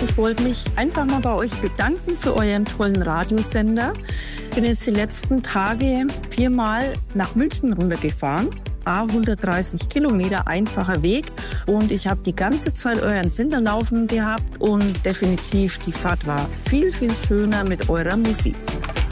Ich wollte mich einfach mal bei euch bedanken für euren tollen Radiosender. Ich bin jetzt die letzten Tage 4-mal nach München runtergefahren. 130 Kilometer, einfacher Weg. Und ich habe die ganze Zeit euren Sender laufen gehabt. Und definitiv, die Fahrt war viel, viel schöner mit eurer Musik.